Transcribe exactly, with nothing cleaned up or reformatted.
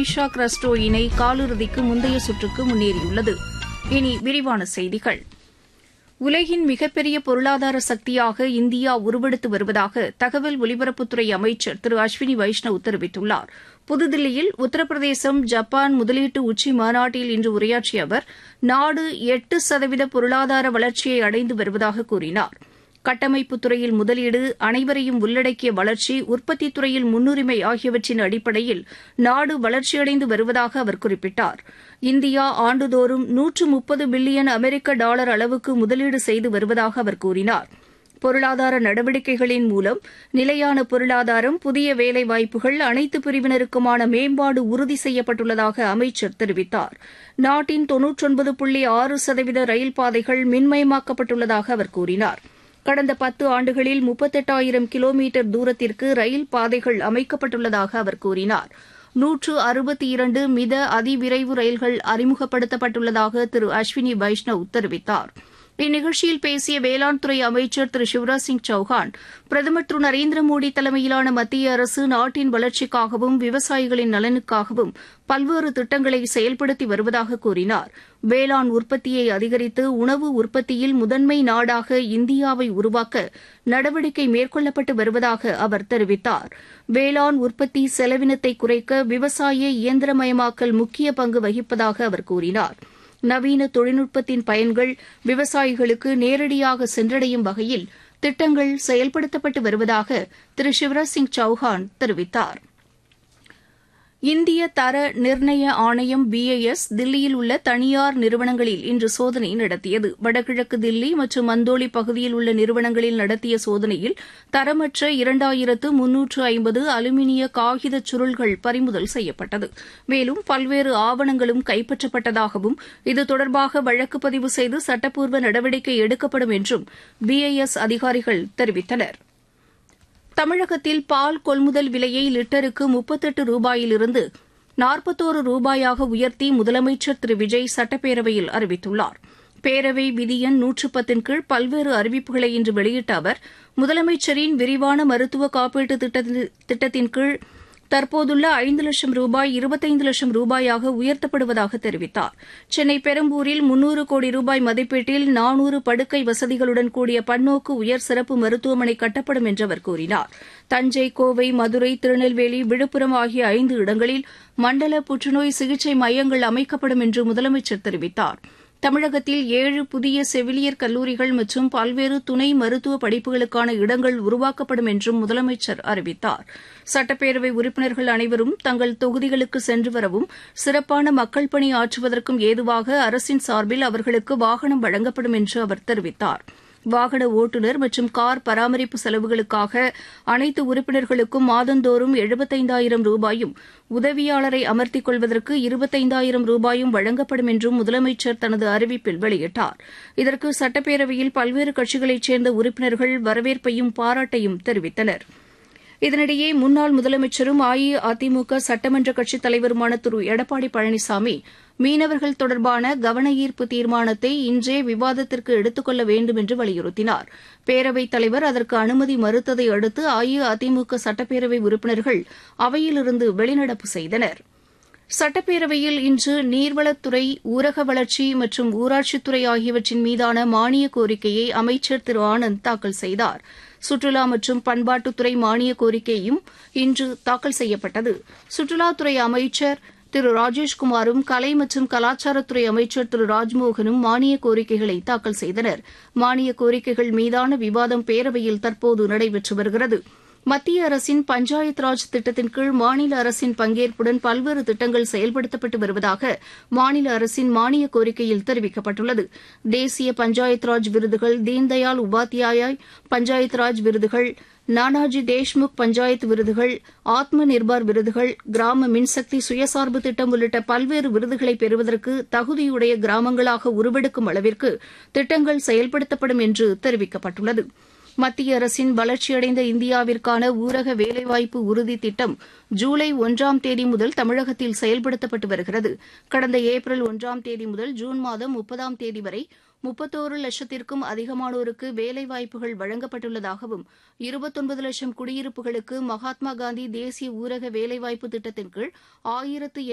மனிஷா கிறிஸ்டோ இணை காலிறுதிக்கு முந்தைய சுற்றுக்கு முன்னேறியுள்ளது. இனி விரிவான செய்திகள். உலகின் மிகப்பெரிய பொருளாதார சக்தியாக இந்தியா உருவெடுத்து வருவதாக தகவல் ஒலிபரப்புத்துறை அமைச்சர் திரு அஸ்வினி வைஷ்ணவ் தெரிவித்துள்ளார். புதுதில்லியில் உத்தரப்பிரதேசம் ஜப்பான் முதலீட்டு உச்சி மாநாட்டில் இன்று உரையாற்றிய அவர் நாடு எட்டு சதவீத பொருளாதார வளர்ச்சியை அடைந்து வருவதாக கூறினார். கட்டமைப்புத் துறையில் முதலீடு, அனைவரையும் உள்ளடக்கிய வளர்ச்சி, உற்பத்தித் துறையில் முன்னுரிமை ஆகியவற்றின் அடிப்படையில் நாடு வளர்ச்சியடைந்து வருவதாக அவர் குறிப்பிட்டார். இந்தியா ஆண்டுதோறும் நூற்று முப்பது பில்லியன் அமெரிக்க டாலர் அளவுக்கு முதலீடு செய்து வருவதாக அவர் கூறினார். பொருளாதார நடவடிக்கைகளின் மூலம் நிலையான பொருளாதாரம், புதிய வேலைவாய்ப்புகள், அனைத்து பிரிவினருக்குமான மேம்பாடு உறுதி செய்யப்பட்டுள்ளதாக அமைச்சர் தெரிவித்தார். நாட்டின் தொன்னூற்றொன்பது புள்ளி ஆறு சதவீத ரயில் பாதைகள் மின்மயமாக்கப்பட்டுள்ளதாக அவர் கூறினார். கடந்த பத்து ஆண்டுகளில் முப்பத்தெட்டாயிரம் கிலோமீட்டர் தூரத்திற்கு ரயில் பாதைகள் அமைக்கப்பட்டுள்ளதாக அவர் கூறினார். நூற்று அறுபத்தி இரண்டு மித அதிவிரைவு ரயில்கள் அறிமுகப்படுத்தப்பட்டுள்ளதாக திரு அஸ்வினி வைஷ்ணவ் தெரிவித்தார். இந்நிகழ்ச்சியில் பேசிய வேளாண் துறை அமைச்சர் திரு சிவராஜ் சிங் சௌஹான், பிரதமர் திரு நரேந்திர மோடி தலைமையிலான மத்திய அரசு நாட்டின் வளர்ச்சிக்காகவும் விவசாயிகளின் நலனுக்காகவும் பல்வேறு திட்டங்களை செயல்படுத்தி வருவதாக கூறினார். வேளாண் உற்பத்தியை அதிகரித்து உணவு உற்பத்தியில் முதன்மை நாடாக இந்தியாவை உருவாக்க நடவடிக்கை மேற்கொள்ளப்பட்டு வருவதாக அவர் தெரிவித்தார். வேளாண் உற்பத்தி செலவினத்தை குறைக்க விவசாய இயந்திரமயமாக்கல் முக்கிய பங்கு வகிப்பதாக அவர் கூறினார். நவீன தொழில்நுட்பத்தின் பயன்கள் விவசாயிகளுக்கு நேரடியாக சென்றடையும் வகையில் திட்டங்கள் செயல்படுத்தப்பட்டு வருவதாக திரு சிவராஜ் சிங் சௌஹான் தெரிவித்தார். இந்திய தர நிர்ணய ஆணையம் பி ஐ எஸ் தில்லியில் உள்ள தனியார் நிறுவனங்களில் இன்று சோதனை நடத்தியது. வடகிழக்கு தில்லி மற்றும் மந்தோலி பகுதியில் உள்ள நிறுவனங்களில் நடத்திய சோதனையில் தரமற்ற இரண்டாயிரத்து முன்னூற்று ஐம்பது அலுமினிய காகித சுருள்கள் பறிமுதல் செய்யப்பட்டது. மேலும் பல்வேறு ஆவணங்களும் கைப்பற்றப்பட்டதாகவும் இது தொடர்பாக வழக்கு பதிவு செய்து சட்டப்பூர்வ நடவடிக்கை எடுக்கப்படும் என்றும் பி ஐ எஸ் அதிகாரிகள் தெரிவித்தனர். தமிழகத்தில் பால் கொள்முதல் விலையை லிட்டருக்கு முப்பத்தெட்டு ரூபாயிலிருந்து நாற்பத்தோரு ரூபாயாக உயர்த்தி முதலமைச்சர் திரு விஜய் சட்டப்பேரவையில் அறிவித்துள்ளார். பேரவை விதி எண் நூற்று பத்தின் கீழ் பல்வேறு அறிவிப்புகளை இன்று வெளியிட்ட அவர் முதலமைச்சரின் விரிவான மருத்துவ காப்பீட்டு திட்டத்தின் கீழ் தற்போதுள்ள ஐந்து லட்சம் ரூபாய் இருபத்தைந்து லட்சம் ரூபாயாக உயர்த்தப்படுவதாக தெரிவித்தார். சென்னை பெரம்பூரில் முன்னூறு கோடி ரூபாய் மதிப்பீட்டில் நானூறு படுக்கை வசதிகளுடன் கூடிய பன்னோக்கு உயர் சிறப்பு மருத்துவமனை கட்டப்படும் என்று அவர் கூறினார். தஞ்சை, கோவை, மதுரை, திருநெல்வேலி, விழுப்புரம் ஆகிய ஐந்து இடங்களில் மண்டல புற்றுநோய் சிகிச்சை மையங்கள் அமைக்கப்படும் என்று முதலமைச்சர் தெரிவித்தார். தமிழகத்தில் ஏழு புதிய செவிலியர் கல்லூரிகள் மற்றும் பல்வேறு துணை மருத்துவ படிப்புகளுக்கான இடங்கள் உருவாக்கப்படும் என்றும் முதலமைச்சர் அறிவித்தார். சட்டப்பேரவை உறுப்பினர்கள் அனைவரும் தங்கள் தொகுதிகளுக்கு சென்று வரவும் சிறப்பான மக்கள் பணி ஆற்றுவதற்கும் ஏதுவாக அரசின் சார்பில் அவர்களுக்கு வாகனம் வழங்கப்படும் என்று அவர் தெரிவித்தார். வாகன ஓட்டுநர் மற்றும் கார் பராமரிப்பு செலவுகளுக்காக அனைத்து உறுப்பினர்களுக்கும் மாதந்தோறும் எழுபத்தைந்தாயிரம் ரூபாயும் உதவியாளரை அமர்த்திக் கொள்வதற்கு இருபத்தைந்தாயிரம் ரூபாயும் வழங்கப்படும் என்றும் முதலமைச்சர் தனது அறிவிப்பில் வெளியிட்டார். இதற்கு சட்டப்பேரவையில் பல்வேறு கட்சிகளைச் சேர்ந்த உறுப்பினர்கள் வரவேற்பையும் பாராட்டையும் தெரிவித்தனர். இதனிடையே முன்னாள் முதலமைச்சரும் அஇஅதிமுக சட்டமன்ற கட்சித் தலைவருமான திரு எடப்பாடி பழனிசாமி மீனவர்கள் தொடர்பான கவன ஈர்ப்பு தீர்மானத்தை இன்றே விவாதத்திற்கு எடுத்துக் கொள்ள வேண்டும் என்று வலியுறுத்தினார். பேரவைத் தலைவர் அதற்கு அனுமதி மறுத்ததை அடுத்து அஇஅதிமுக சட்டப்பேரவை உறுப்பினர்கள் அவையிலிருந்து வெளிநடப்பு செய்தனர். சட்டப்பேரவையில் இன்று நீர்வளத்துறை, ஊரக வளர்ச்சி மற்றும் ஊராட்சித்துறை ஆகியவற்றின் மீதான மானிய கோரிக்கையை அமைச்சர் திரு ஆனந்த் தாக்கல் செய்தார். சுற்றுலா மற்றும் பண்பாட்டுத்துறை மானிய கோரிக்கையும் இன்று தாக்கல் செய்யப்பட்டது. சுற்றுலாத்துறை அமைச்சர் திரு ராஜேஷ்குமாரும் கலை மற்றும் கலாச்சாரத்துறை அமைச்சர் திரு ராஜ்மோகனும் மானிய கோரிக்கைகளை தாக்கல் செய்தனர். மானிய கோரிக்கைகள் மீதான விவாதம் பேரவையில் தற்போது நடைபெற்று வருகிறது. மத்திய அரசின் பஞ்சாயத் ராஜ் திட்டத்தின் கீழ் மாநில அரசின் பங்கேற்புடன் பல்வேறு திட்டங்கள் செயல்படுத்தப்பட்டு வருவதாக மாநில அரசின் மானிய கோரிக்கையில் தெரிவிக்கப்பட்டுள்ளது. தேசிய பஞ்சாயத் ராஜ் விருதுகள், தீன்தயாள் உபாத்யாயா பஞ்சாயத் ராஜ் விருதுகள், நானாஜி தேஷ்முக் பஞ்சாயத் விருதுகள், ஆத்ம நிர்பார் விருதுகள், கிராம மின்சக்தி சுயசார்பு திட்டம் உள்ளிட்ட பல்வேறு விருதுகளை பெறுவதற்கு தகுதியுடைய கிராமங்களாக உருவெடுக்கும் அளவிற்கு திட்டங்கள் செயல்படுத்தப்படும் என்று தெரிவிக்கப்பட்டுள்ளது. மத்திய அரசின் வளர்ச்சியடைந்த இந்தியாவிற்கான ஊரக வேலைவாய்ப்பு உறுதி திட்டம் ஜூலை ஒன்றாம் தேதி முதல் தமிழகத்தில் செயல்படுத்தப்பட்டு வருகிறது. கடந்த ஏப்ரல் ஒன்றாம் தேதி முதல் ஜூன் மாதம் முப்பதாம் தேதி வரை முப்பத்தோரு லட்சத்திற்கும் அதிகமானோருக்கு வேலைவாய்ப்புகள் வழங்கப்பட்டுள்ளதாகவும் இருபத்தொன்பது லட்சம் குடியிருப்புகளுக்கு மகாத்மா காந்தி தேசிய ஊரக வேலைவாய்ப்பு திட்டத்தின் கீழ் ஆயிரத்து